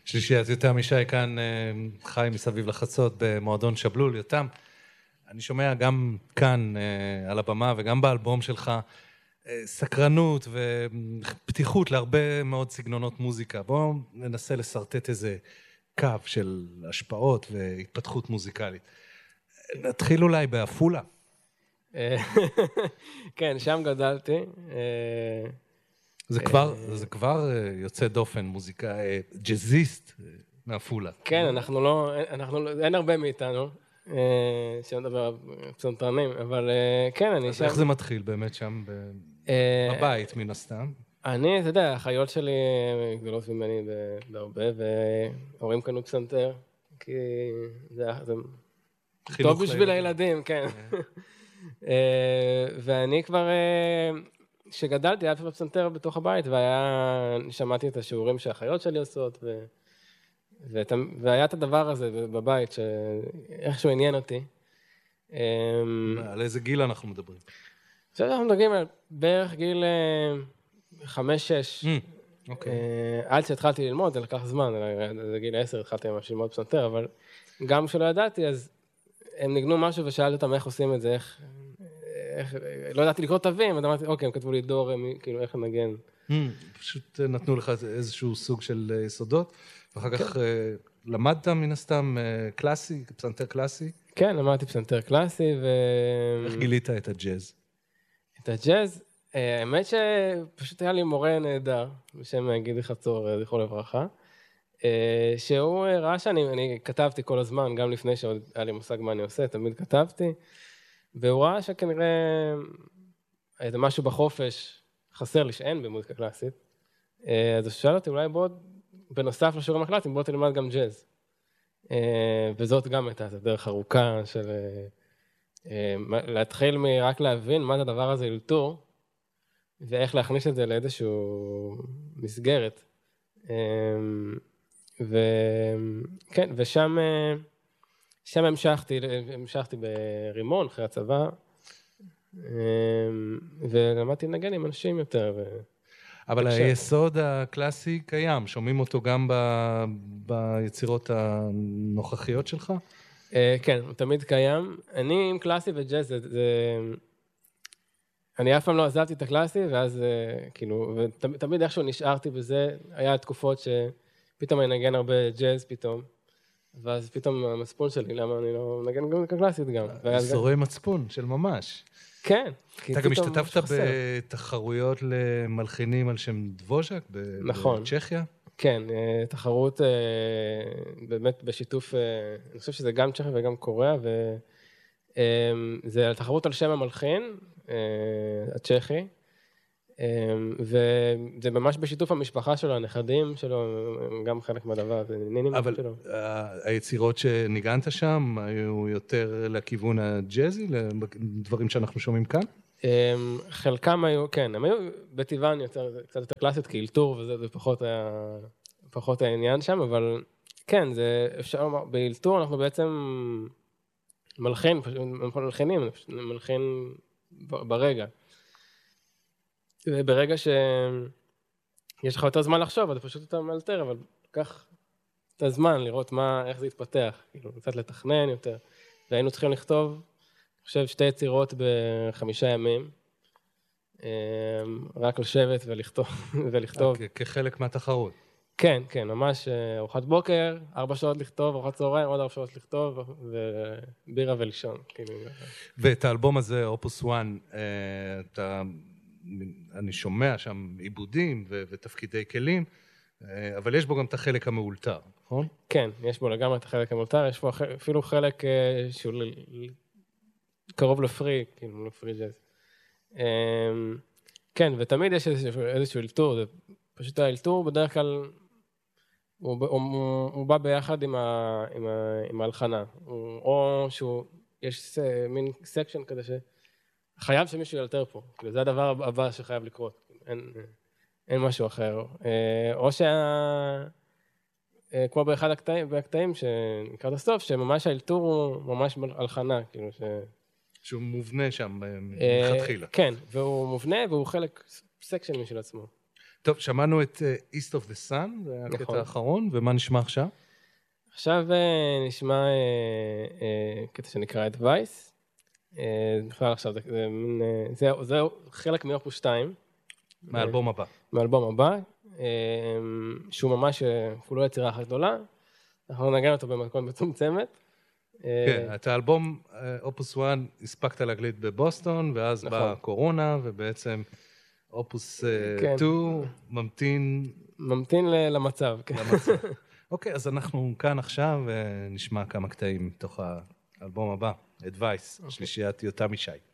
שלישיית יותם ישי כאן חי מסביב לחצות במועדון שבלול. יותם, אני שומע גם כאן על הבמה וגם באלבום שלך סקרנות ופתיחות להרבה מאוד סגנונות מוזיקה. בואו ננסה לסרטט איזה קו של השפעות והתפתחות מוזיקלית. נתחיל אולי בעפולה. כן, שם גדלתי. זה כבר יוצא דופן, מוזיקה, ג'זיסט מעפולה. כן, אין הרבה מאיתנו שמדבר על פסנתרנים, אבל כן, אני שם. איך זה מתחיל באמת שם בבית מן הסתם? אני, אתה יודע, החיות שלי גדולות ממני בהרבה, והורים קנו פסנתר, כי זה טוב בשביל הילדים, כן. ואני כבר, כשגדלתי, היה בפסנתר בתוך הבית, שמעתי את השיעורים שהחיות שלי עושות, והיה את הדבר הזה בבית, שאיכשהו עניין אותי. על איזה גיל אנחנו מדברים? עכשיו אנחנו מדברים על בערך גיל 5-6. עד שהתחלתי ללמוד, זה לקח זמן, זה גיל 10, התחלתי ממש ללמוד פסנתר, אבל גם כשלא ידעתי, אז הם ניגנו משהו ושאלתי אותם איך עושים את זה, לא ידעתי לקרוא תווים, אז אמרתי, אוקיי, הם כתבו לי דור, כאילו, איך לנגן. פשוט נתנו לך איזשהו סוג של יסודות, ואחר כך למדת מן הסתם קלאסי, פסנתר קלאסי? כן, למדתי פסנתר קלאסי, איך גילית את הג'אז? את הג'אז? האמת שפשוט היה לי מורה נהדר, בשם גידי חצור, זכרו לברכה, שהוא ראה שאני כתבתי כל הזמן, גם לפני שעוד היה לי מושג מה אני עושה, תמיד כתבתי, והוא ראה שכנראה איזה משהו בחופש חסר לי שאין במוזיקה קלאסית, אז הוא שאל אותי, אולי בנוסף לשיעורים הקלאסיים, בוא תלמד גם ג'אז. וזאת גם הייתה דרך ארוכה של להתחיל רק להבין מה זה הדבר הזה אלתור, ואיך להכניס את זה לאיזשהו מסגרת. וכן, ושם המשכתי ברימון אחרי הצבא, ולמדתי לנגן עם אנשים יותר. אבל היסוד הקלאסי קיים, שומעים אותו גם ביצירות הנוכחיות שלך? כן, הוא תמיד קיים. אני עם קלאסי וג'אז, אני אף פעם לא עזבתי את הקלאסי, ואז כאילו, ותמיד איכשהו נשארתי בזה, היה תקופות שפתאום אני נגן הרבה ג'אז פתאום, ואז פתאום המצפון שלי, למה אני לא נגן גם קלאסית גם. איסורי מצפון של ממש. כן. אתה גם השתתפת בתחרויות למלחינים על שם דבוז'ק בצ'כיה? כן, תחרות באמת בשיתוף, אני חושב שזה גם צ'כיה וגם קוריאה, וזה תחרות על שם המלחין, הצ'כי, וזה ממש בשיתוף המשפחה שלו, הנכדים שלו, גם חלק מהדבר, זה נינים שלו. אבל היצירות שניגנת שם היו יותר לכיוון הג'אזי, לדברים שאנחנו שומעים כאן? חלקם היו, כן, הם היו בטבען יותר, קצת יותר קלאסית, כי אלתור וזה פחות העניין שם, אבל כן, זה אפשר לומר, באלתור אנחנו בעצם מלחינים ברגע. ברגע שיש לך יותר זמן לחשוב, אתה פשוט אתה מאלתר, אבל קח את הזמן לראות איך זה יתפתח, כאילו, קצת לתכנן יותר. והיינו צריכים לכתוב, אני חושב, 2 יצירות ב5 ימים, רק לשבת ולכתוב. כחלק מהתחרות. כן, כן, ממש ארוחת בוקר, 4 שעות לכתוב, ארוחת צהריים, עוד 4 שעות לכתוב, ובירה ולישון. ואת האלבום הזה, אופוס 1, אני שומע שם עיבודים ותפקידי כלים, אבל יש בו גם את החלק המאולתר, נכון? כן, יש בו לגמרי את החלק המאולתר, יש בו אפילו חלק שהוא קרוב לפרי, כאילו לפרי ג'אז. כן, ותמיד יש איזשהו אלתור, זה פשוט האלתור בדרך כלל, הוא בא ביחד עם ההלחנה, או יש מין סקשן כזה חייב שמישהו ילתר פה, זה הדבר הבא שחייב לקרות, אין משהו אחר. או כמו באחד הקטעים שנקרא הסוף, שממש האלתור הוא ממש הלחנה, כאילו שהוא מובנה שם מלכתחילה. כן, והוא מובנה והוא חלק סקשן משל עצמו. טוב, שמענו את East of the Sun, זה הקטע נכון. האחרון, ומה נשמע עכשיו? עכשיו נשמע קטע שנקרא Advice. בכלל עכשיו, זה חלק מאופוס 2. מהאלבום הבא. מאלבום הבא, שהוא ממש כולו יצירה אחת גדולה. אנחנו נגן אותו במתכונת מצומצמת. כן, את האלבום אופוס 1 הספקת להקליט בבוסטון, ואז באה קורונה, ובעצם אופוס 2 ממתין למצב. אוקיי, אז אנחנו כאן עכשיו, ונשמע כמה קטעים מתוך האלבום הבא, Advice, שלישיית יותם ישי.